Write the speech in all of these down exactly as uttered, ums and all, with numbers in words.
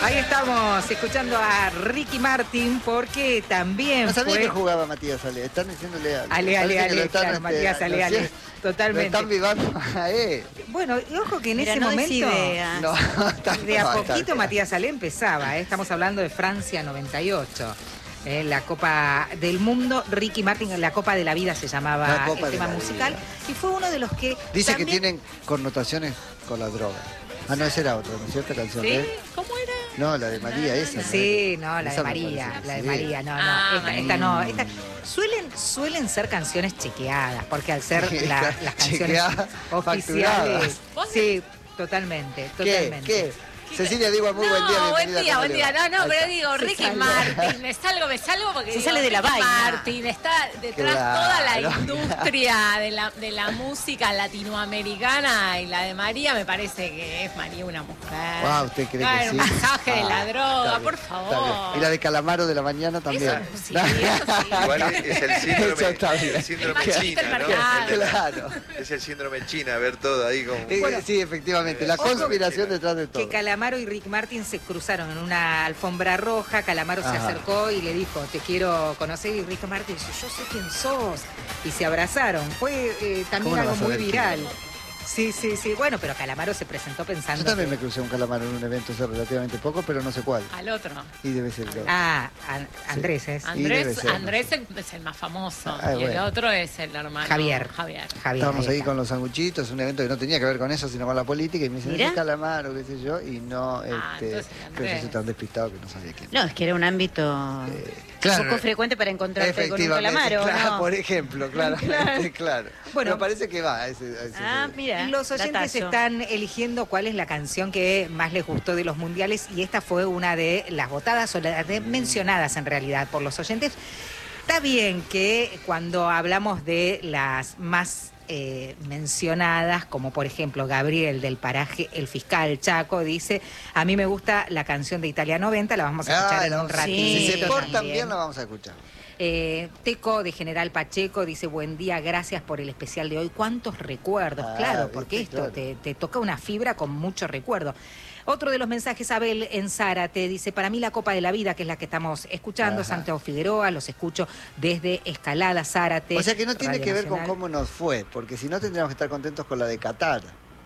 Ahí estamos escuchando a Ricky Martin porque también No sabía fue... que jugaba Matías Ale. Están diciéndole Ale. Ale, Ale, Ale, claro, Matías Ale, Ale. Totalmente. Lo están vivando a él. Bueno, y ojo que en Mira, ese no momento... idea. No, De a no, poquito está- Matías Ale empezaba, ¿eh? Estamos hablando de Francia noventa y ocho. Eh, la Copa del Mundo, Ricky Martin, la Copa de la Vida se llamaba La Copa el de tema la musical, Vida. y fue uno de los que Dice también... que tienen connotaciones con la droga. Ah, no, esa era otra, ¿no es cierto? Canción de él. ¿Cómo era? No, la de María, esa. ¿no? Sí, no, la de Esa me María, parece, la de sí. María, no, no, Ah, esta, esta María. no, esta, suelen, suelen ser canciones chequeadas, porque al ser Sí, la- las canciones chequeadas, oficiales, ¿Vos sí, totalmente, ¿Qué? totalmente. ¿Qué? Cecilia, digo, muy buen día. No, buen bienvenida, día, ¿cómo buen le día. va? No, no, Ahí pero está. digo, Se Ricky salva. Martin, me salgo, me salgo porque Se digo, sale de la Ricky vaina. Martin, está detrás Claro. toda la industria de la, de la música latinoamericana, y la de María me parece que es María una mujer. Ah, ¿usted cree Claro, que sí? un pasaje de la Ah, droga, está por bien, favor. está bien. Y la de Calamaro de la mañana también. Eso, sí, eso sí. Igual es es el síndrome, Eso está bien. el síndrome El machito China, del ¿no? mercado. El de la- Claro. Es el síndrome China, ver todo ahí como... Eh, Bueno, sí, efectivamente. La ojo, conspiración detrás de todo. Que Calamaro y Rick Martin se cruzaron en una alfombra roja, Calamaro se Ajá. acercó y le dijo, te quiero conocer, y Rick Martin dice, yo sé quién sos, y se abrazaron, fue eh, también ¿Cómo no algo vas a muy ver quién viral. es? Sí, sí, sí, bueno, pero Calamaro se presentó pensando... Yo también que- me crucé un calamaro en un evento hace relativamente poco, pero no sé cuál. Al otro. Y debe ser el Ah, An- Andrés es. Y debe Andrés, ser, no Andrés es el más famoso. Ah, y el bueno. otro es el hermano Javier. Javier. Javier. Estábamos ahí está. con los sanguchitos, un evento que no tenía que ver con eso, sino con la política, y me dicen, Mirá. es calamaro, qué sé yo, y no, Ah, este, entonces, pero yo Andrés. soy tan despistado que no sabía quién. No, es que era un ámbito claro. poco frecuente para encontrarte con un Efectivamente, calamaro, claro, ¿no? por ejemplo, claramente, claro. Bueno. Bueno, parece que va a ese, a ese Ah, mira. Los oyentes datazo. están eligiendo cuál es la canción que más les gustó de los mundiales y esta fue una de las votadas o las de mencionadas en realidad por los oyentes. Está bien que cuando hablamos de las más eh, mencionadas, como por ejemplo Gabriel del paraje El Fiscal Chaco, dice, a mí me gusta la canción de Italia noventa, la vamos a escuchar Ah, en la un vamos a- ratito. Si se portan también. bien, la vamos a escuchar. Eh, Teco de General Pacheco dice, buen día, gracias por el especial de hoy. ¿Cuántos recuerdos? Ah, claro, viste, porque esto claro. te, te toca una fibra con mucho recuerdo. Otro de los mensajes, Abel en Zárate, dice, para mí la Copa de la Vida, que es la que estamos escuchando, Ajá. Santiago Figueroa, los escucho desde Escalada, Zárate. O sea que no tiene Radio que ver con Nacional. cómo nos fue, porque si no tendríamos que estar contentos con la de Qatar.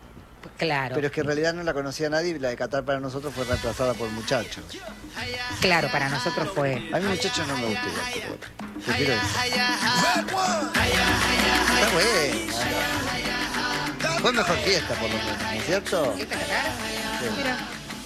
Claro, Pero es que en realidad no la conocía nadie y la de Qatar para nosotros fue reemplazada por Muchachos. claro, para nosotros fue... A mí Muchachos no me gusta igual, pero bueno, prefiero eso. Está bueno. Fue mejor fiesta por lo menos, ¿no es cierto? Mira.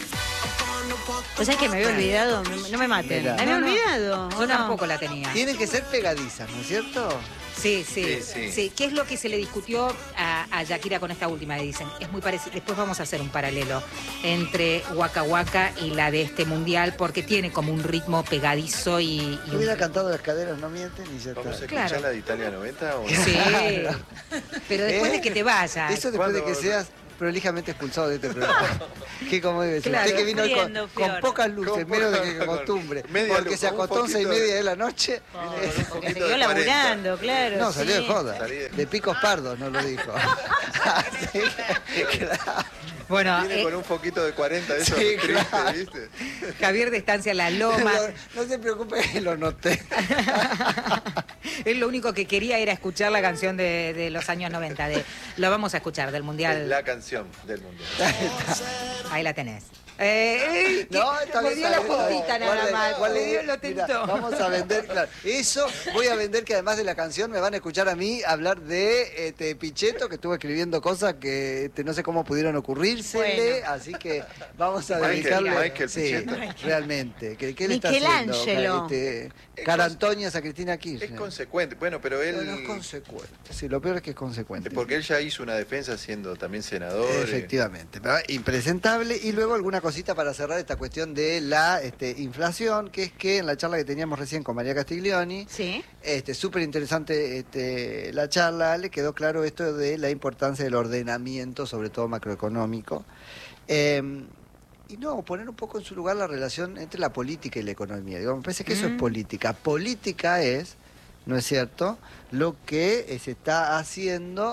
O sea que me había olvidado, me- no me maten. Mira. ¿Me había No, no. olvidado? ¿o Yo no? tampoco la tenía. Tienen que ser pegadizas, ¿no es cierto? Sí, sí, Sí, sí. sí. ¿Qué es lo que se le discutió a, a Shakira con esta última? Le dicen, es muy parecido. Después vamos a hacer un paralelo entre Waka Waka y la de este mundial, porque tiene como un ritmo pegadizo y. y un- Hubiera cantado Las caderas no mienten y ya ¿Vamos a está. escuchar Claro. la de Italia noventa o no? Sí. Pero después ¿Eh? de que te vayas. Eso después de ¿Cuándo? que seas prolijamente expulsado de este programa. Que como debe ser. Claro. Usted que vino hoy con, Sufriendo, con Fior. pocas luces, Con menos de poca- que con costumbre. media Porque luz, se con un acostó once y poquito media de- de la noche. Con un Porque poquito siguió de cuarenta. laburando, claro. No, salió sí. de joda. Salí de- De picos pardos, no lo dijo. Así que, claro. Bueno, Viene eh, con un poquito de cuarenta de esos Sí, tristes, claro. ¿viste? Javier de Estancia La Loma. No, no se preocupe que lo noté. Él lo único que quería era escuchar la canción de, de los años noventa. De, lo vamos a escuchar del Es mundial. la canción del mundial. Ahí la tenés. Eh, eh, No, que- está le bien, dio está la bien, está puntita bien. nada Guarde, más. guarde, Le dio, lo mira, tentó. vamos a vender, claro. Eso voy a vender que además de la canción me van a escuchar a mí hablar de este, Pichetto, que estuvo escribiendo cosas que este, no sé cómo pudieron ocurrírsele, Bueno. así que vamos a Michael, dedicarle. Michael sí, Pichetto. realmente. ¿Qué, qué le está haciendo? Michelangelo. Este, Es Carantoñas a Cristina Es Kirchner. consecuente. Bueno, pero él... Bueno, es consecuente. Sí, lo peor es que es consecuente. Porque él ya hizo una defensa siendo también senador. y- Efectivamente, pero impresentable. Y luego alguna cosita para cerrar esta cuestión de la este, inflación, que es que en la charla que teníamos recién con María Castiglioni, Sí. este, súper interesante este, la charla, le quedó claro esto de la importancia del ordenamiento, sobre todo macroeconómico. Eh, y no, poner un poco en su lugar la relación entre la política y la economía. Digo, me parece que eso es Mm. política. Política es, ¿no es cierto?, lo que eh, se está haciendo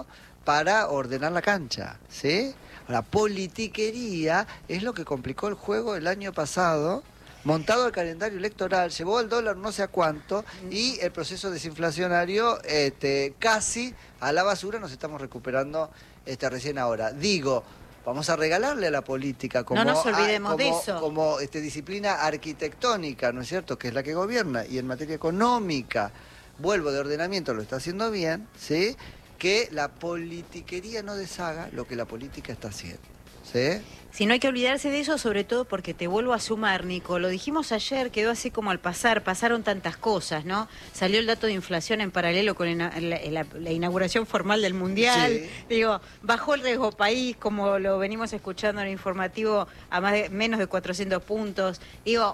para ordenar la cancha, ¿sí? Ahora, politiquería es lo que complicó el juego el año pasado, montado el calendario electoral, llevó el dólar no sé a cuánto, y el proceso desinflacionario este, casi a la basura. Nos estamos recuperando este, recién ahora. Digo, vamos a regalarle a la política como, No nos olvidemos a, como, de eso. como este, disciplina arquitectónica, ¿no es cierto?, que es la que gobierna, y en materia económica, vuelvo de ordenamiento, lo está haciendo bien, ¿sí?, que la politiquería no deshaga lo que la política está haciendo, ¿sí? Si no hay que olvidarse de eso, sobre todo porque te vuelvo a sumar, Nico, lo dijimos ayer, quedó así como al pasar, pasaron tantas cosas, ¿no? Salió el dato de inflación en paralelo con la, la, la inauguración formal del Mundial, Sí. digo, bajó el riesgo país, como lo venimos escuchando en el informativo, a más de, menos de cuatrocientos puntos, digo,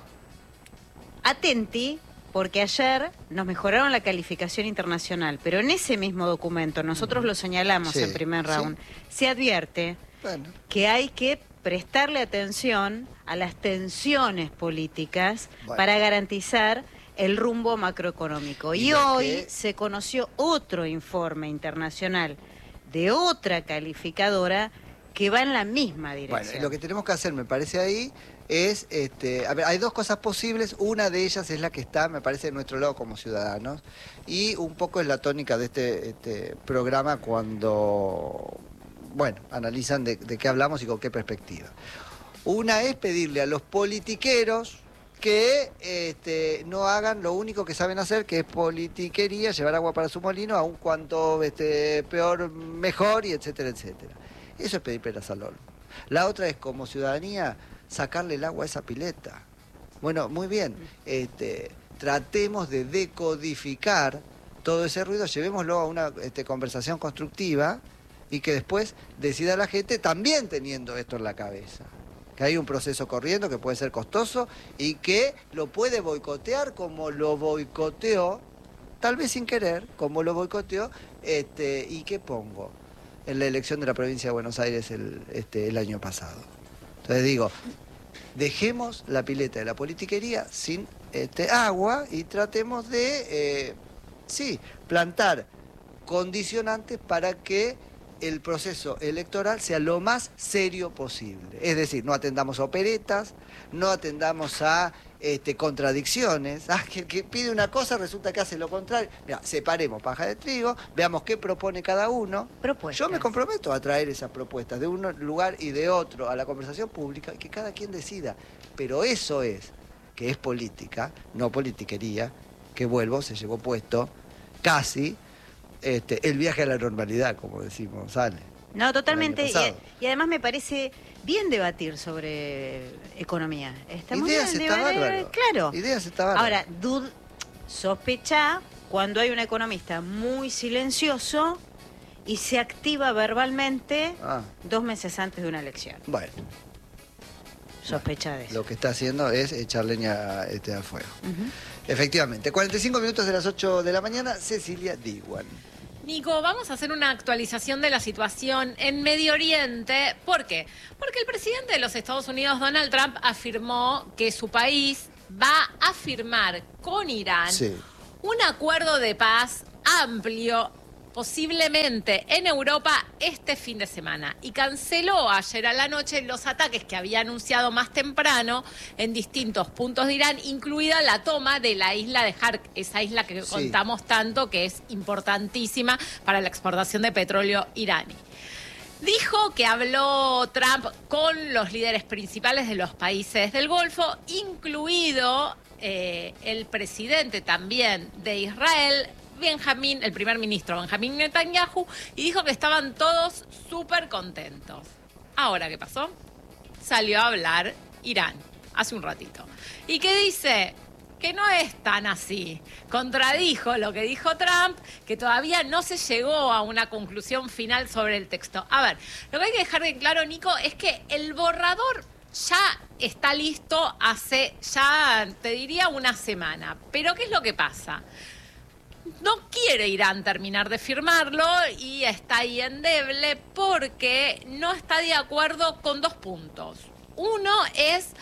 atenti, porque ayer nos mejoraron la calificación internacional, pero en ese mismo documento, nosotros lo señalamos Sí, en primer round, sí. se advierte Bueno. que hay que prestarle atención a las tensiones políticas Bueno. para garantizar el rumbo macroeconómico. Y Y, lo hoy que- se conoció otro informe internacional de otra calificadora que va en la misma dirección. Bueno, lo que tenemos que hacer, me parece ahí, es, este, a ver, hay dos cosas posibles. Una de ellas es la que está, me parece, de nuestro lado como ciudadanos, y un poco es la tónica de este, este programa cuando, bueno, analizan de, de qué hablamos y con qué perspectiva. Una es pedirle a los politiqueros que este, no hagan lo único que saben hacer, que es politiquería, llevar agua para su molino, aun cuanto este, peor, mejor, y etcétera, etcétera. Eso es pedir peras al olmo. La otra es, como ciudadanía, sacarle el agua a esa pileta. Bueno, muy bien, este, tratemos de decodificar todo ese ruido, llevémoslo a una este, conversación constructiva, y que después decida la gente también teniendo esto en la cabeza. Que hay un proceso corriendo que puede ser costoso y que lo puede boicotear como lo boicoteó, tal vez sin querer, como lo boicoteó, este, ¿y qué pongo? En la elección de la provincia de Buenos Aires el, este, el año pasado. Entonces digo, dejemos la pileta de la politiquería sin este, agua y tratemos de, eh, sí, plantar condicionantes para que el proceso electoral sea lo más serio posible. Es decir, no atendamos a operetas, no atendamos a este, contradicciones. Ah, que el que pide una cosa resulta que hace lo contrario. Mira, separemos paja de trigo, veamos qué propone cada uno. Propuestas. Yo me comprometo a traer esas propuestas de un lugar y de otro a la conversación pública y que cada quien decida. Pero eso es, que es política, no politiquería, que vuelvo, se llevó puesto casi este, el viaje a la normalidad, como decimos, sale. No, totalmente. El año pasado. Y, y además me parece bien debatir sobre economía. Está muy Ideas bien está debatir, bárbaro. claro. Ideas está bárbaro. Ahora, dud, sospecha cuando hay un economista muy silencioso y se activa verbalmente Ah, dos meses antes de una elección. bueno, Sospecha de eso. lo que está haciendo es echar leña este, al fuego. Ujú. Efectivamente, cuarenta y cinco minutos de las ocho de la mañana, Cecilia Diwan. Nico, vamos a hacer una actualización de la situación en Medio Oriente. ¿Por qué? Porque el presidente de los Estados Unidos, Donald Trump, afirmó que su país va a firmar con Irán Sí. un acuerdo de paz amplio, posiblemente en Europa este fin de semana, y canceló ayer a la noche los ataques que había anunciado más temprano en distintos puntos de Irán, incluida la toma de la isla de Hark, esa isla que Sí. contamos tanto que es importantísima para la exportación de petróleo iraní. Dijo que habló Trump con los líderes principales de los países del Golfo, incluido eh, el presidente también de Israel, Benjamín, el primer ministro Benjamín Netanyahu, y dijo que estaban todos súper contentos. Ahora, ¿qué pasó? Salió a hablar Irán hace un ratito. ¿Y qué dice? Que no es tan así. Contradijo lo que dijo Trump, que todavía no se llegó a una conclusión final sobre el texto. A ver, lo que hay que dejar de claro, Nico, es que el borrador ya está listo hace, ya te diría, una semana. Pero ¿qué es lo que pasa? No quiere Irán terminar de firmarlo y está ahí endeble porque no está de acuerdo con dos puntos. Uno es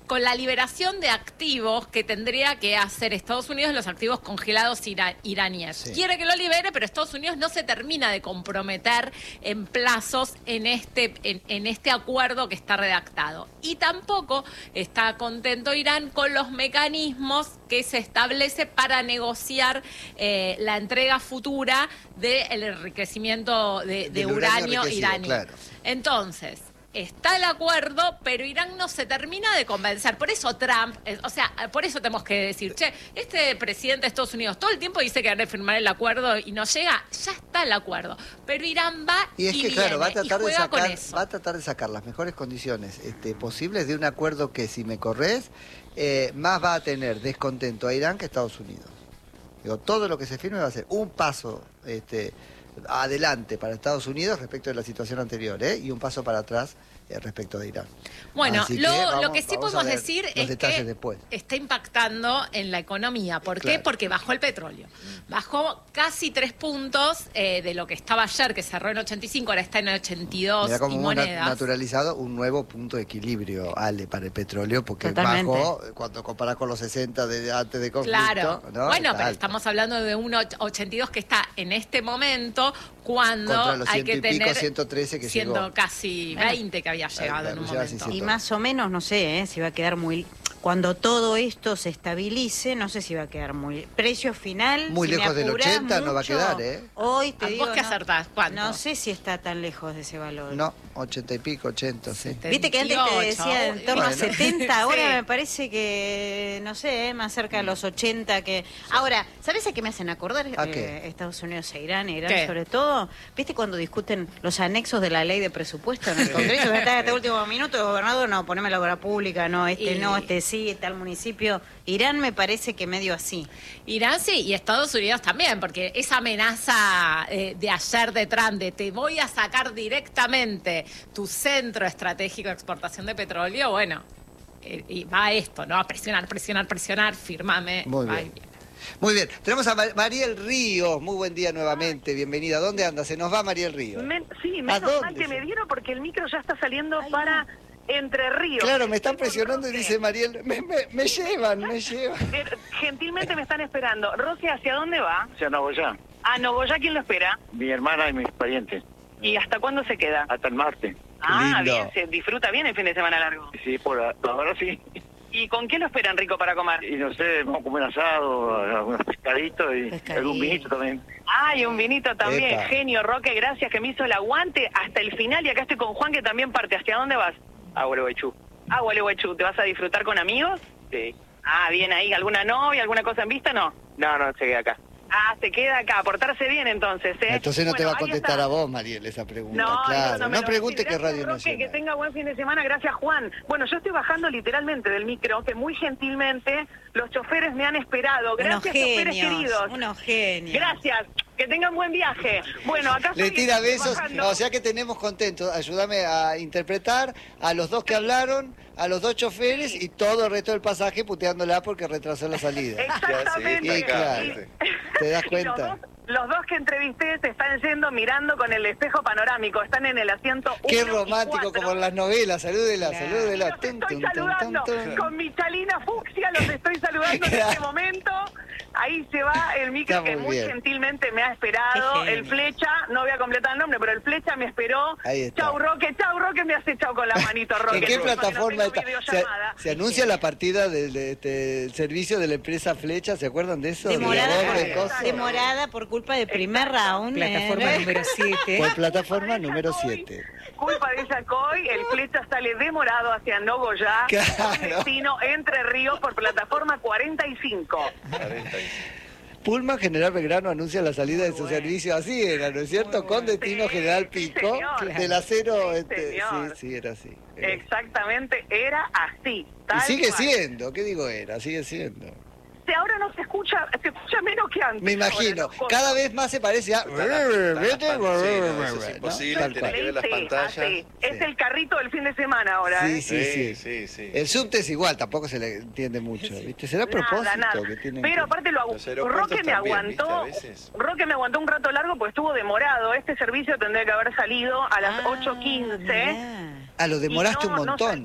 con la liberación de activos que tendría que hacer Estados Unidos, los activos congelados ira- iraníes. Sí. Quiere que lo libere, pero Estados Unidos no se termina de comprometer en plazos en este, en, en este acuerdo que está redactado. Y tampoco está contento Irán con los mecanismos que se establece para negociar eh, la entrega futura del enriquecimiento de, de Del uranio uranio enriquecido, iraní. claro. Entonces, está el acuerdo, pero Irán no se termina de convencer. Por eso Trump, eh, o sea, por eso tenemos que decir, che, este presidente de Estados Unidos todo el tiempo dice que van a firmar el acuerdo y no llega, ya está el acuerdo. Pero Irán va y, Y es que, viene, claro, va a y tratar de juega con sacar, eso. va a tratar de sacar las mejores condiciones este, posibles de un acuerdo que, si me corres, eh, más va a tener descontento a Irán que a Estados Unidos. Digo, todo lo que se firme va a ser un paso este, adelante para Estados Unidos respecto de la situación anterior, ¿eh? Y un paso para atrás eh, respecto de Irán. Bueno, Así lo, que vamos- lo que sí vamos a podemos ver decir los es detalles que después. está impactando en la economía. ¿Por qué? Claro. Porque bajó el petróleo. Bajó casi tres puntos eh, de lo que estaba ayer, que cerró en ochenta y cinco, ahora está en ochenta y dos Mira como y hemos na- monedas. naturalizado un nuevo punto de equilibrio, Ale, para el petróleo, porque Totalmente. bajó cuando comparás con los sesenta de antes de conflicto. Claro. ¿no? Bueno, Está pero alto. estamos hablando de un och- ochenta y dos que está en este momento cuando Contra los hay ciento que y pico, tener ciento trece que siendo llegó. casi Bueno. veinte que había llegado en un llegaba así, momento. Y más o menos, no sé, ¿eh? si va a quedar muy... Cuando todo esto se estabilice, no sé si va a quedar muy... Precio final... Muy si me lejos del apurás ochenta no va a mucho, quedar, ¿eh? Hoy te ¿A digo... vos qué no- acertás? ¿Cuánto? No sé si está tan lejos de ese valor. No, ochenta y pico, ochenta, sí. Viste que antes te decía en torno a Bueno. setenta, ahora Sí. me parece que, no sé, ¿eh? más cerca de los ochenta que... Ahora, ¿sabes a qué me hacen acordar ¿A eh, qué? Estados Unidos e Irán? Irán ¿Qué? sobre todo, ¿viste cuando discuten los anexos de la ley de presupuesto en el Congreso? Que está hasta el último minuto, el gobernador, no, poneme la obra pública, no, este Y- no, este sí, tal municipio. Irán me parece que medio así. Irán sí, y Estados Unidos también, porque esa amenaza eh, de ayer de Trump, de te voy a sacar directamente tu centro estratégico de exportación de petróleo, bueno, eh, y va a esto, ¿no? A presionar, presionar, presionar, firmame. Muy va bien. y viene. Muy bien, tenemos a Ma- Mariel Ríos, muy buen día nuevamente, bienvenida. ¿Dónde anda? Se nos va Mariel Ríos. Men- sí, ¿A menos dónde mal que se- me dieron porque el micro ya está saliendo para Entre Ríos. Claro, me están Estoy con presionando y Roque. dice Mariel, me, me, me llevan, me llevan. Eh, Gentilmente me están esperando. Roque, ¿hacia dónde va? hacia Nogoyá, A Nogoyá, ¿quién lo espera? mi hermana y mis parientes, ¿Y hasta cuándo se queda? hasta el martes. Ah, lindo. bien, se disfruta bien el fin de semana largo. Sí, por a- ahora sí. ¿Y con qué lo esperan, Rico, para comer? Y no sé, vamos a comer asado, algunos pescaditos y Pescadito. algún vinito también. Ah, y un vinito también. Epa. Genio, Roque, gracias que me hizo el aguante hasta el final. Y acá estoy con Juan, que también parte. ¿Hacia dónde vas? A Gualeguaychú. Ah, Gualeguaychú. ¿Te vas a disfrutar con amigos? Sí. Ah, bien ahí. ¿Alguna novia, alguna cosa en vista? No. No, no, llegué acá. Ah, se queda acá. A portarse bien, entonces, ¿eh? Entonces no te Bueno, va a ahí contestar está. a vos, Mariel, esa pregunta. No, claro, no, no, me lo pregunte decís. qué radio Gracias, no Roque, llena. que tenga buen fin de semana. Gracias, Juan. Bueno, yo estoy bajando literalmente del micro, que muy gentilmente los choferes me han esperado. Unos Gracias, choferes genios, queridos. unos genios. Gracias. Que tengan buen viaje. Bueno, acá Le estoy tira besos, bajando. o sea que tenemos contentos. Ayúdame a interpretar a los dos que hablaron, a los dos choferes y todo el resto del pasaje puteándola porque retrasó la salida. Exactamente. Y claro, Y- ¿te das y cuenta? Los dos, los dos que entrevisté se están yendo mirando con el espejo panorámico. Están en el asiento Qué uno y romántico, cuatro. como en las novelas. Salúdela, Claro. salúdela. Los Tum, estoy tum, tum, saludando tum, tum. con mi chalina fucsia, los estoy saludando en este momento. Ahí se va el micro Está que muy muy bien. gentilmente me ha esperado. Qué genio. El Flecha, no voy a completar el nombre, pero el Flecha me esperó. Ahí está. Chau, Roque, chau, Roque, me hace chau con la manito, Roque. ¿En qué Disculpa que no plataforma tengo está? Se, videollamada. se anuncia la partida del, de- este, del servicio de la empresa Flecha, ¿se acuerdan de eso? De Demorada, Borre, por, coso. demorada por culpa del primer round. Plataforma ¿eh? número siete. Por plataforma Culpa de número Yacoy, siete. Culpa de Yacoy, el Flecha sale demorado hacia Nogoyá, Claro. con destino Entre Ríos por plataforma cuarenta y cinco. cuarenta y cinco. Pullman General Belgrano anuncia la salida de su servicio, así era, ¿no es cierto? Con destino Sí, General sí, Pico, señor. del acero, Sí, este, señor. sí, sí, era así. era así. Exactamente, era así. Y tal sigue cual. siendo, ¿qué digo era? Sigue siendo. Sí, ahora no se escucha, se escucha menos que antes. Me imagino, ahora, los cada vez más se parece a... Está la- está ¿Viste? la pan- sí, no, eso es ¿no? imposible, Tal tenés cual. que ver las Sí, pantallas. así. Es Sí. el carrito del fin de semana ahora, Sí, ¿eh? sí, sí. sí, sí. El subte es igual, tampoco se le entiende mucho, ¿viste? Será a propósito Nada, nada. que tienen Pero que- aparte lo Los agu- aeropuertos Roque me también, aguantó, ¿viste? A veces. Roque me aguantó un rato largo porque estuvo demorado. Este servicio tendría que haber salido a las Ah, ocho quince. mirá. Ah, lo demoraste Y no, un no montón.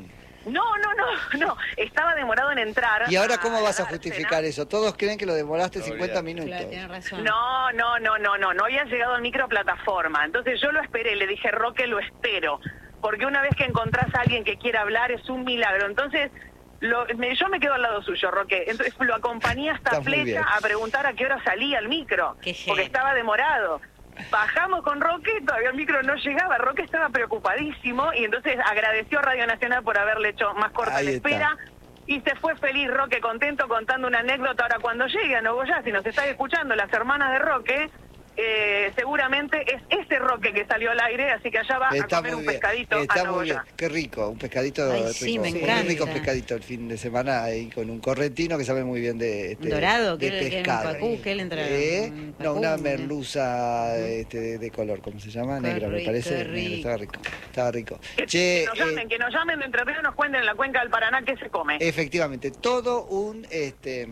No, no, no, no. Estaba demorado en entrar. ¿Y ahora cómo a vas a la justificar dársena. eso? Todos creen que lo demoraste No, cincuenta olvidate. minutos. Claro, tienes razón. No, no, no, no, no. No había llegado al micro plataforma. Entonces yo lo esperé. Le dije, Roque, lo espero. Porque una vez que encontrás a alguien que quiera hablar es un milagro. Entonces... Lo, me, yo me quedo al lado suyo, Roque. Entonces lo acompañé hasta Está muy bien. Flecha a preguntar a qué hora salía el micro. Qué genio. Porque estaba demorado. Bajamos con Roque, todavía el micro no llegaba. Roque estaba preocupadísimo y entonces agradeció a Radio Nacional por haberle hecho más corta Ahí la está. espera. Y se fue feliz, Roque, contento, contando una anécdota. Ahora, cuando llegue a Nogoyá, si nos están escuchando las hermanas de Roque, eh, seguramente es ese Roque que salió al aire, así que allá va Está a comer muy un bien. pescadito Está a muy bien. Nogoyá. Qué rico, un pescadito Ay, rico. sí, me un encanta. rico pescadito el fin de semana ahí con un correntino que sabe muy bien de, este, Dorado, de que era- que era un pescado. pacú, que él entra- ¿Eh? un No, una pacú, merluza este, de, de color, ¿cómo se llama? Qué Negra, me rico, parece. qué Negra, rico. estaba rico. Estaba rico. Que, Che, que nos llamen, eh, que nos llamen de Entre Ríos, nos cuenten en la cuenca del Paraná qué se come. efectivamente, todo un este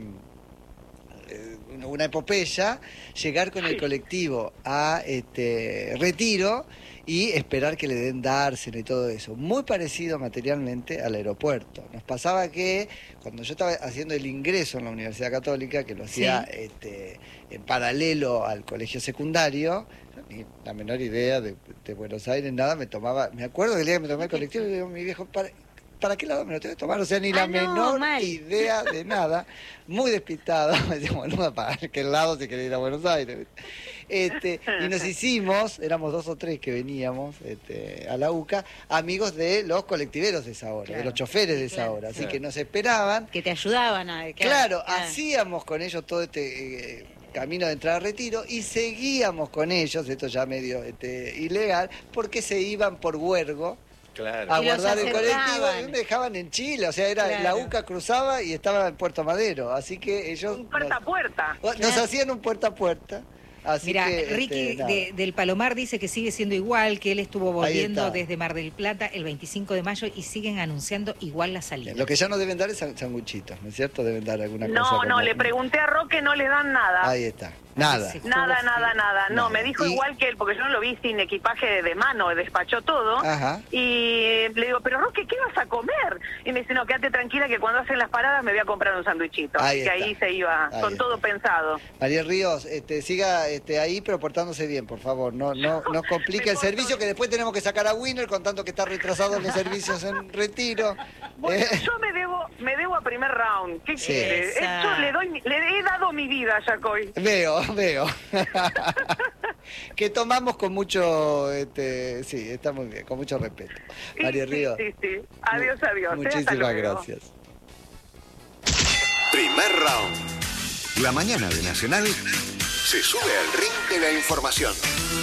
eh, una epopeya, llegar con el colectivo a este Retiro y esperar que le den dársena y todo eso. Muy parecido materialmente al aeropuerto. Nos pasaba que cuando yo estaba haciendo el ingreso en la Universidad Católica, que lo hacía Sí. este, en paralelo al colegio secundario, ni la menor idea de, de Buenos Aires, nada, me tomaba, me acuerdo que el día que me tomé el colectivo, le digo a mi viejo, ¿para, ¿para qué lado me lo tengo que tomar? O sea, ni la Ah, no, menor mal. idea de nada, muy despistado, me decía, boludo, ¿para qué lado si querés ir a Buenos Aires? Este, y nos hicimos, éramos dos o tres que veníamos este, a la UCA, amigos de los colectiveros de esa hora, de Claro, los choferes sí, de esa claro, hora, así claro. que nos esperaban. Que te ayudaban a... Claro, hacíamos con ellos todo este eh, camino de entrada a Retiro y seguíamos con ellos, esto ya medio este, ilegal, porque se iban por Huergo Claro. a Y los guardar el colectivo acercaban. y me dejaban en Chile, o sea, era la Claro. UCA cruzaba y estaba en Puerto Madero, así que ellos Un puerta a nos, puerta. nos Claro. hacían un puerta a puerta. Así Mira, que, Ricky este, nada. de- del Palomar dice que sigue siendo igual, que él estuvo Ahí volviendo está. desde Mar del Plata el veinticinco de mayo y siguen anunciando igual la salida. Lo que ya no deben dar es san- sanguchitos, ¿no es cierto? Deben dar alguna cosa. No, como- no, le pregunté a Roque, no le dan nada. Ahí está. Nada. Sí. Nada, nada, nada. No, Nada. me dijo Y- igual que él, porque yo no lo vi sin equipaje de mano, despachó todo. Ajá. Y le digo, pero Roque, ¿qué vas a comer? Y me dice, no, quédate tranquila que cuando hacen las paradas me voy a comprar un sándwichito. Ahí Así que está. ahí se iba, Ahí con está. todo pensado. María Ríos, este, siga este, ahí, pero portándose bien, por favor. No, no, no complique Me el porto servicio, bien. que después tenemos que sacar a Winner contando que está retrasado en los servicios en Retiro. Bueno, Eh, yo me debo, me debo a primer round. ¿Qué Sí. quiere? Esa. Yo le doy, mi- le he dado mi vida a Yacoy. Veo, veo. Que tomamos con mucho, este, sí, está muy bien, con mucho respeto. María Sí, Ríos. Sí, sí, sí. Adiós, adiós. ¿eh? Hasta Muchísimas luego. gracias. Primer round. La mañana de Nacional se sube al ring de la información.